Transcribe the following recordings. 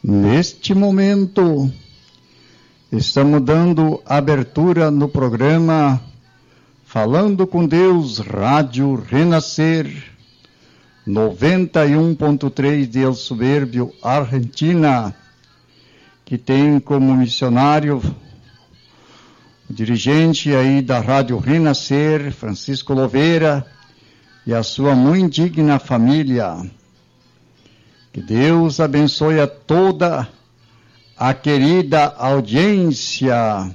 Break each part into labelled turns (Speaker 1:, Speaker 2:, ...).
Speaker 1: Neste momento, estamos dando abertura no programa Falando com Deus, Rádio Renascer, 91.3 de El Soberbio, Argentina, que tem como missionário o dirigente aí da Rádio Renascer, Francisco Louveira, e a sua muito digna família. Que Deus abençoe a toda a querida audiência.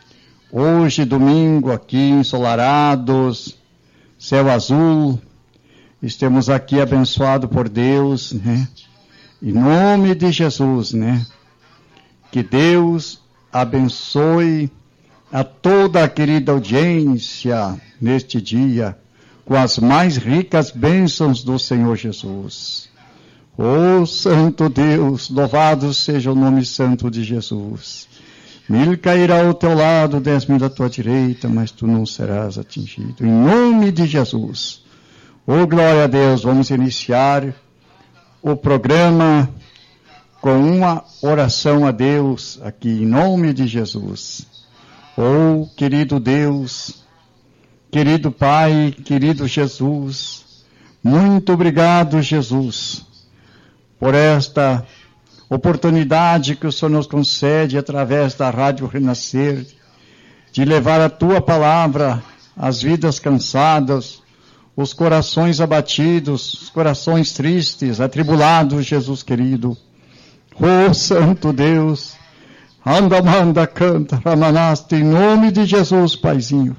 Speaker 1: Hoje, domingo, aqui ensolarados, céu azul, estamos aqui abençoados por Deus, né? Em nome de Jesus, né? Que Deus abençoe a toda a querida audiência neste dia, com as mais ricas bênçãos do Senhor Jesus. Oh, Santo Deus, louvado seja o nome santo de Jesus. 1000 cairá ao teu lado, 10.000 à tua direita, mas tu não serás atingido. Em nome de Jesus. Oh, glória a Deus, vamos iniciar o programa com uma oração a Deus aqui, em nome de Jesus. Oh, querido Deus, querido Pai, querido Jesus, muito obrigado, Jesus, por esta oportunidade que o Senhor nos concede através da Rádio Renascer, de levar a Tua palavra às vidas cansadas, os corações abatidos, os corações tristes, atribulados, Jesus querido. Oh, Santo Deus, anda, manda, canta, ramanasta, em nome de Jesus, Paizinho.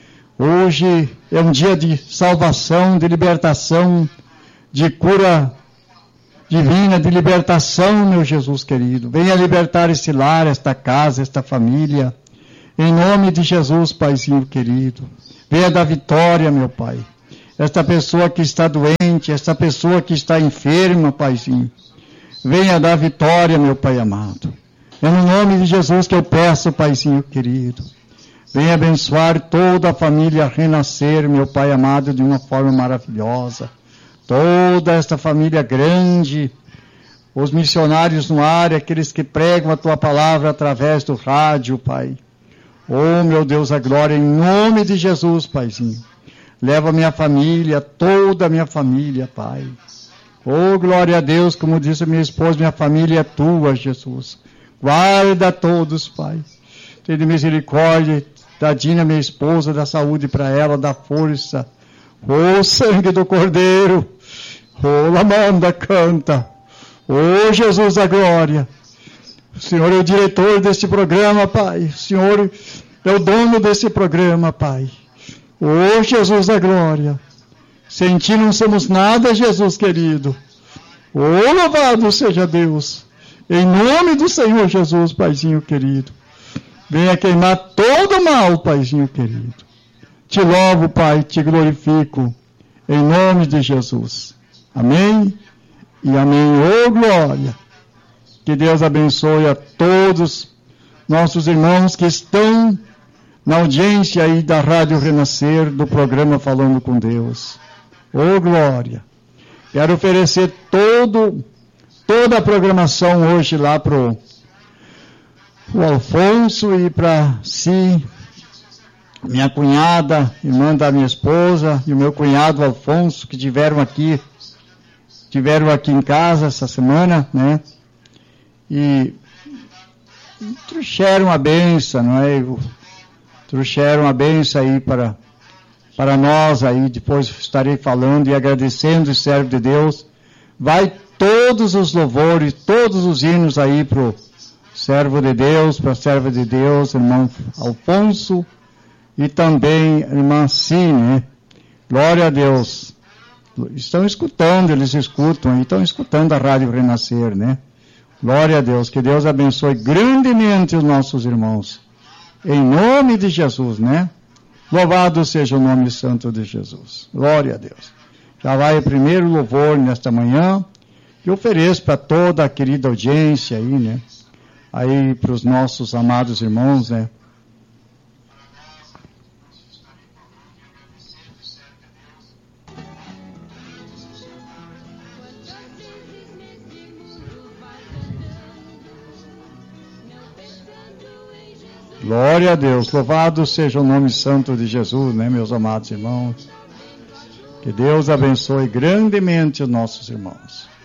Speaker 1: Hoje é um dia de salvação, de libertação, de cura divina, de libertação, meu Jesus querido. Venha libertar esse lar, esta casa, esta família. Em nome de Jesus, Paizinho querido. Venha dar vitória, meu Pai. Esta pessoa que está doente, esta pessoa que está enferma, Paizinho. Venha dar vitória, meu Pai amado. É no nome de Jesus que eu peço, Paizinho querido. Venha abençoar toda a família Renascer, meu Pai amado, de uma forma maravilhosa. Toda esta família grande, os missionários no ar, aqueles que pregam a Tua palavra através do rádio, Pai. Oh, meu Deus, a glória, em nome de Jesus, Paizinho. Leva a minha família, toda a minha família, Pai. Oh, glória a Deus, como disse minha esposa, minha família é Tua, Jesus. Guarda todos, Pai. Tenha misericórdia, da Dina, minha esposa, da saúde para ela, da força. Oh, sangue do Cordeiro. Oh, Lamanda, canta. Oh, Jesus da glória. O Senhor é o diretor deste programa, Pai. O Senhor é o dono desse programa, Pai. Oh, Jesus da glória. Sem Ti não somos nada, Jesus querido. Oh, louvado seja Deus. Em nome do Senhor Jesus, Paizinho querido. Venha queimar todo o mal, Paizinho querido. Te louvo, Pai, te glorifico. Em nome de Jesus. Amém e amém. Oh, glória. Que Deus abençoe a todos nossos irmãos que estão na audiência aí da Rádio Renascer, do programa Falando com Deus. Oh, glória. Quero oferecer toda a programação hoje lá para o Alfonso e para si, minha cunhada, irmã da minha esposa, e o meu cunhado Alfonso, que estiveram aqui em casa essa semana, né? E trouxeram a bênção, não é? Trouxeram a bênção aí para nós aí, depois estarei falando e agradecendo o servo de Deus. Vai todos os louvores, todos os hinos aí para o servo de Deus, para a serva de Deus, irmão Alfonso, e também irmã Cine, né? Glória a Deus. Estão escutando, eles escutam, e estão escutando a Rádio Renascer, né? Glória a Deus, que Deus abençoe grandemente os nossos irmãos. Em nome de Jesus, né? Louvado seja o nome santo de Jesus. Glória a Deus. Já vai o primeiro louvor nesta manhã, que ofereço para toda a querida audiência aí, né? Aí para os nossos amados irmãos, né? Glória a Deus. Louvado seja o nome santo de Jesus, né, meus amados irmãos? Que Deus abençoe grandemente os nossos irmãos.